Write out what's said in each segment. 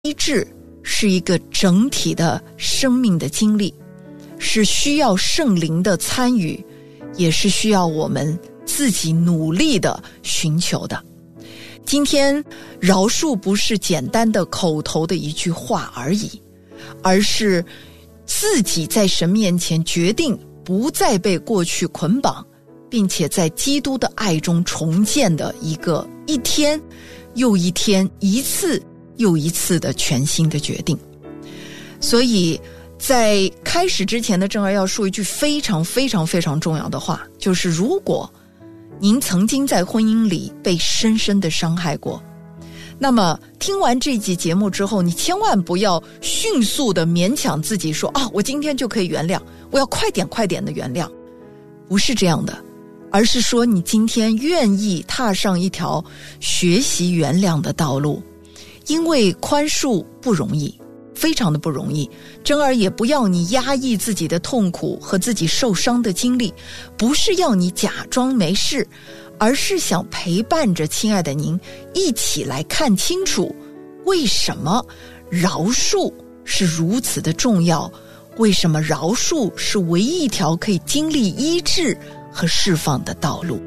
医治是一个整体的生命的经历，是需要圣灵的参与，也是需要我们自己努力的寻求的。今天饶恕不是简单的口头的一句话而已，而是自己在神面前决定不再被过去捆绑，并且在基督的爱中重建的一个一天又一天，一次又一次的全新的决定。所以在开始之前的正儿要说一句非常非常非常重要的话，就是如果您曾经在婚姻里被深深的伤害过，那么听完这集节目之后，你千万不要迅速的勉强自己说我今天就可以原谅，我要快点快点的原谅。不是这样的，而是说你今天愿意踏上一条学习原谅的道路。因为宽恕不容易，非常的不容易。真儿也不要你压抑自己的痛苦和自己受伤的经历，不是要你假装没事，而是想陪伴着亲爱的您一起来看清楚，为什么饶恕是如此的重要，为什么饶恕是唯一一条可以经历医治和释放的道路。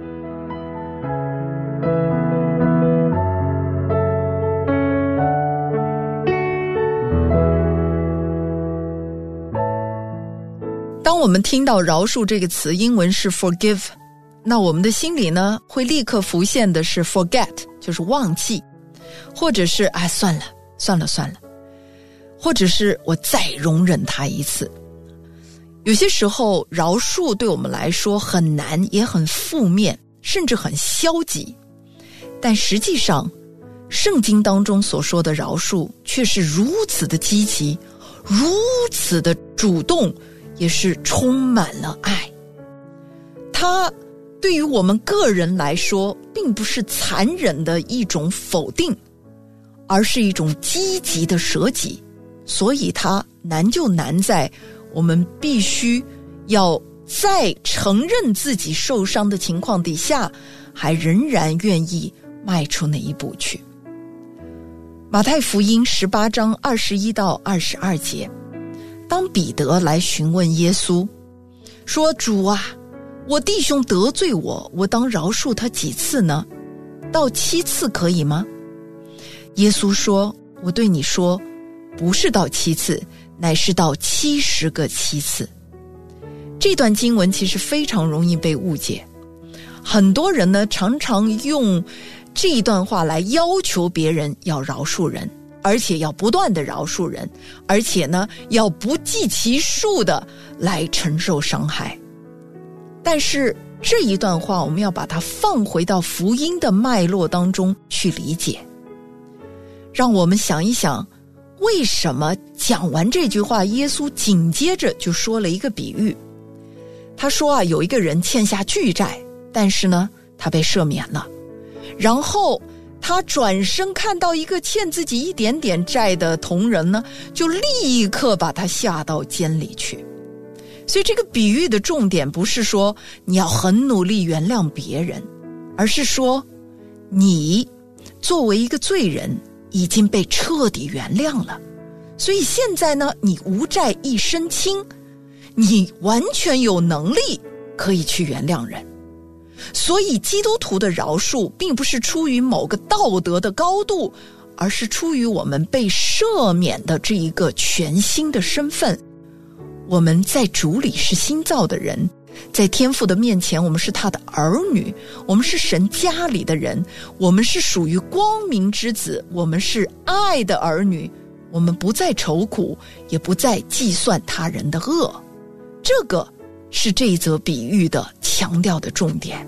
当我们听到饶恕这个词，英文是 forgive， 那我们的心里呢会立刻浮现的是 forget， 就是忘记，或者是算了，或者是我再容忍他一次。有些时候饶恕对我们来说很难，也很负面，甚至很消极，但实际上圣经当中所说的饶恕却是如此的积极，如此的主动，也是充满了爱。它对于我们个人来说并不是残忍的一种否定，而是一种积极的舍己。所以它难就难在我们必须要在承认自己受伤的情况底下，还仍然愿意迈出那一步去。马太福音18章21到22节，当彼得来询问耶稣说，主啊，我弟兄得罪我，我当饶恕他几次呢？到7次可以吗？耶稣说，我对你说，不是到7次，乃是到70个7次。这段经文其实非常容易被误解，很多人呢常常用这一段话来要求别人要饶恕人，而且要不断的饶恕人，而且呢要不计其数的来承受伤害。但是这一段话我们要把它放回到福音的脉络当中去理解。让我们想一想，为什么讲完这句话，耶稣紧接着就说了一个比喻。他说有一个人欠下巨债，但是呢他被赦免了，然后他转身看到一个欠自己一点点债的同人呢，就立刻把他下到监里去。所以这个比喻的重点不是说你要很努力原谅别人，而是说你作为一个罪人已经被彻底原谅了，所以现在呢你无债一身轻，你完全有能力可以去原谅人。所以基督徒的饶恕并不是出于某个道德的高度，而是出于我们被赦免的这一个全新的身份。我们在主里是新造的人，在天父的面前我们是他的儿女，我们是神家里的人，我们是属于光明之子，我们是爱的儿女，我们不再愁苦，也不再计算他人的恶。这个是这一则比喻的强调的重点。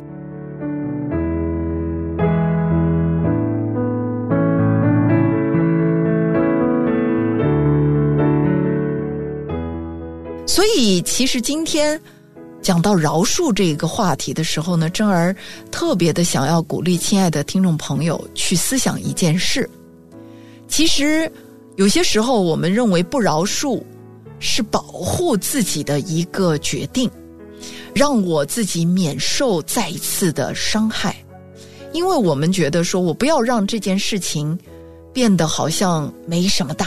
所以其实今天讲到饶恕这个话题的时候呢，真儿特别的想要鼓励亲爱的听众朋友去思想一件事。其实有些时候我们认为不饶恕是保护自己的一个决定，让我自己免受再一次的伤害。因为我们觉得说我不要让这件事情变得好像没什么大